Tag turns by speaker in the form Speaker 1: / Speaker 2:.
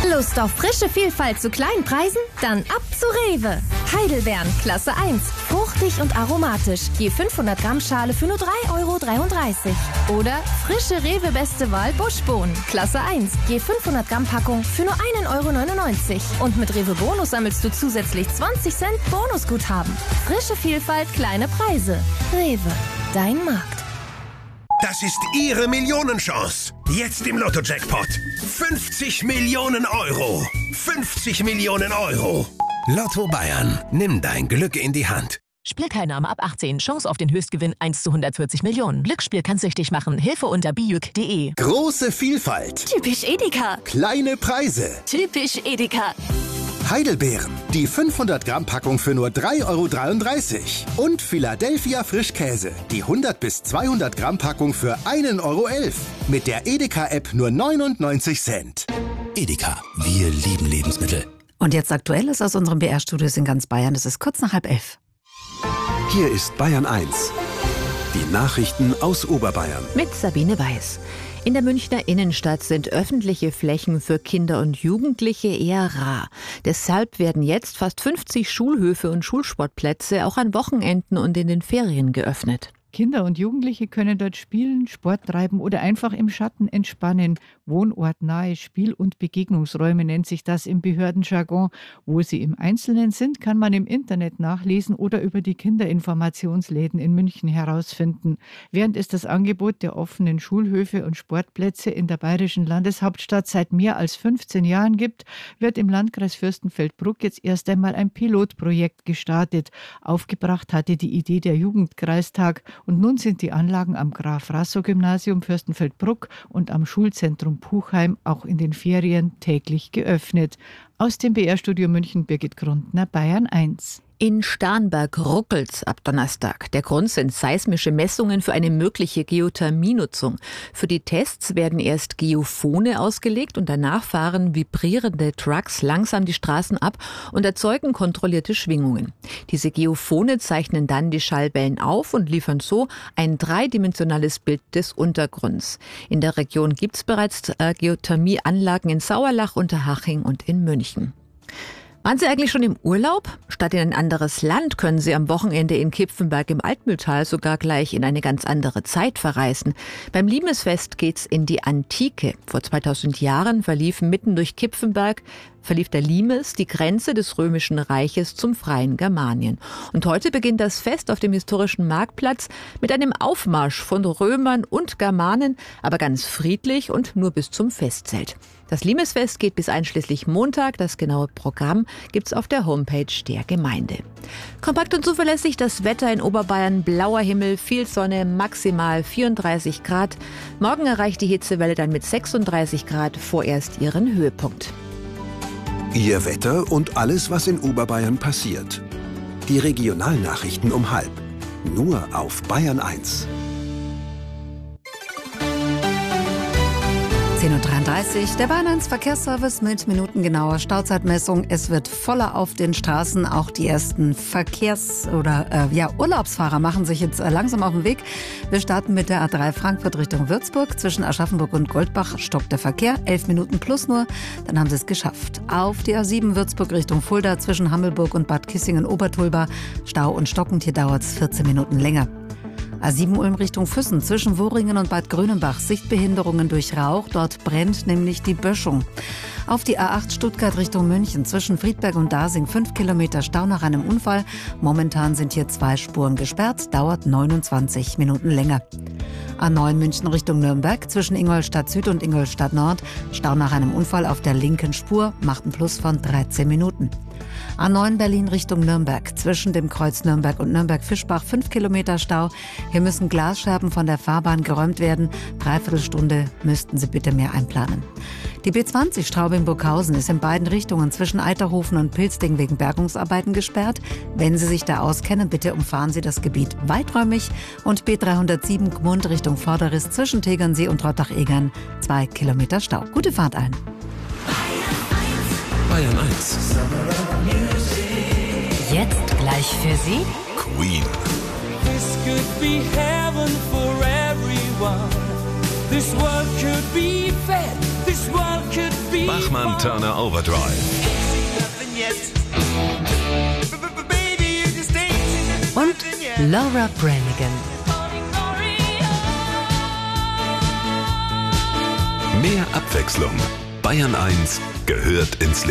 Speaker 1: Lust auf frische Vielfalt zu kleinen Preisen? Dann ab zu Rewe. Heidelbeeren, Klasse 1. Fruchtig und aromatisch. Je 500 Gramm Schale für nur 3,33 €. Oder frische Rewe Beste Wahl Buschbohnen, Klasse 1. Je 500 Gramm Packung für nur 1,99 €. Und mit Rewe Bonus sammelst du zusätzlich 20 Cent Bonusguthaben. Frische Vielfalt, kleine Preise. Rewe, dein Markt.
Speaker 2: Das ist Ihre Millionenchance. Jetzt im Lotto-Jackpot. 50 Millionen Euro. 50 Millionen Euro. Lotto Bayern. Nimm dein Glück in die Hand.
Speaker 3: Spielteilnahme ab 18. Chance auf den Höchstgewinn 1 zu 140 Millionen. Glücksspiel kann süchtig machen. Hilfe unter bijuk.de.
Speaker 4: Große Vielfalt.
Speaker 1: Typisch Edeka.
Speaker 4: Kleine Preise.
Speaker 1: Typisch Edeka.
Speaker 4: Heidelbeeren. Die 500 Gramm Packung für nur 3,33 €. Und Philadelphia Frischkäse. Die 100 bis 200 Gramm Packung für 1,11 €. Mit der Edeka-App nur 99 Cent.
Speaker 5: Edeka. Wir lieben Lebensmittel.
Speaker 6: Und jetzt Aktuelles aus unserem BR-Studios in ganz Bayern. Es ist kurz nach 10:30.
Speaker 7: Hier ist Bayern 1. Die Nachrichten aus Oberbayern.
Speaker 8: Mit Sabine Weiß. In der Münchner Innenstadt sind öffentliche Flächen für Kinder und Jugendliche eher rar. Deshalb werden jetzt fast 50 Schulhöfe und Schulsportplätze auch an Wochenenden und in den Ferien geöffnet.
Speaker 9: Kinder und Jugendliche können dort spielen, Sport treiben oder einfach im Schatten entspannen. Wohnortnahe Spiel- und Begegnungsräume nennt sich das im Behördenjargon. Wo sie im Einzelnen sind, kann man im Internet nachlesen oder über die Kinderinformationsläden in München herausfinden. Während es das Angebot der offenen Schulhöfe und Sportplätze in der bayerischen Landeshauptstadt seit mehr als 15 Jahren gibt, wird im Landkreis Fürstenfeldbruck jetzt erst einmal ein Pilotprojekt gestartet. Aufgebracht hatte die Idee der Jugendkreistag. Und nun sind die Anlagen am Graf-Rasso-Gymnasium Fürstenfeldbruck und am Schulzentrum Puchheim auch in den Ferien täglich geöffnet. Aus dem BR-Studio München Birgit Grundner, Bayern 1.
Speaker 8: In Starnberg ruckelt's ab Donnerstag. Der Grund sind seismische Messungen für eine mögliche Geothermienutzung. Für die Tests werden erst Geophone ausgelegt und danach fahren vibrierende Trucks langsam die Straßen ab und erzeugen kontrollierte Schwingungen. Diese Geophone zeichnen dann die Schallwellen auf und liefern so ein dreidimensionales Bild des Untergrunds. In der Region gibt's bereits Geothermieanlagen in Sauerlach, Unterhaching und in München. Waren Sie eigentlich schon im Urlaub? Statt in ein anderes Land können Sie am Wochenende in Kipfenberg im Altmühltal sogar gleich in eine ganz andere Zeit verreisen. Beim Limesfest geht's in die Antike. Vor 2000 Jahren verlief mitten durch Kipfenberg der Limes, die Grenze des Römischen Reiches zum freien Germanien. Und heute beginnt das Fest auf dem historischen Marktplatz mit einem Aufmarsch von Römern und Germanen, aber ganz friedlich und nur bis zum Festzelt. Das Limesfest geht bis einschließlich Montag. Das genaue Programm gibt's auf der Homepage der Gemeinde. Kompakt und zuverlässig das Wetter in Oberbayern. Blauer Himmel, viel Sonne, maximal 34 Grad. Morgen erreicht die Hitzewelle dann mit 36 Grad vorerst ihren Höhepunkt.
Speaker 7: Ihr Wetter und alles, was in Oberbayern passiert. Die Regionalnachrichten um 12:30. Nur auf Bayern 1.
Speaker 6: 10:33 Uhr, der Bayern 1 Verkehrsservice mit minutengenauer Stauzeitmessung. Es wird voller auf den Straßen. Auch die ersten Urlaubsfahrer machen sich jetzt langsam auf den Weg. Wir starten mit der A3 Frankfurt Richtung Würzburg. Zwischen Aschaffenburg und Goldbach stockt der Verkehr. 11 Minuten plus nur, dann haben sie es geschafft. Auf die A7 Würzburg Richtung Fulda zwischen Hammelburg und Bad Kissingen-Obertulba. Stau und stockend, hier dauert es 14 Minuten länger. A7 Ulm Richtung Füssen zwischen Woringen und Bad Grönenbach. Sichtbehinderungen durch Rauch, dort brennt nämlich die Böschung. Auf die A8 Stuttgart Richtung München zwischen Friedberg und Dasing 5 Kilometer Stau nach einem Unfall. Momentan sind hier 2 Spuren gesperrt, dauert 29 Minuten länger. A9 München Richtung Nürnberg zwischen Ingolstadt Süd und Ingolstadt Nord. Stau nach einem Unfall auf der linken Spur, macht einen Plus von 13 Minuten. A9 Berlin Richtung Nürnberg. Zwischen dem Kreuz Nürnberg und Nürnberg-Fischbach 5 Kilometer Stau. Hier müssen Glasscherben von der Fahrbahn geräumt werden. 3/4 Stunde müssten Sie bitte mehr einplanen. Die B20 Straubing-Burghausen ist in beiden Richtungen zwischen Eiterhofen und Pilzding wegen Bergungsarbeiten gesperrt. Wenn Sie sich da auskennen, bitte umfahren Sie das Gebiet weiträumig. Und B307 Gmund Richtung Vorderriss zwischen Tegernsee und Rottach-Egern 2 Kilometer Stau. Gute Fahrt allen.
Speaker 5: Bayern 1.
Speaker 1: Jetzt gleich für Sie
Speaker 5: Queen.
Speaker 10: This could be heaven for everyone. This world could be fair. This world could be
Speaker 5: Bachmann Turner Overdrive.
Speaker 11: Und Laura Branigan.
Speaker 5: Mehr Abwechslung. Bayern 1 gehört ins Leben.